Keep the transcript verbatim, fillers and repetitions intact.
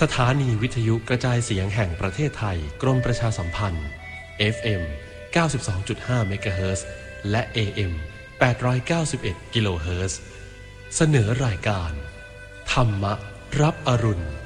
ถานีวิทยุกระจายเสียงแห่งประเทศไทยกรมประชาสัมพันธ์ เอฟ เอ็ม เก้าสิบสองจุดห้า เมกะเฮิรตซ์ และ เอ เอ็ม แปดร้อยเก้าสิบเอ็ด กิโลเฮิรตซ์ เสนอรายการธรรมะรับอรุณ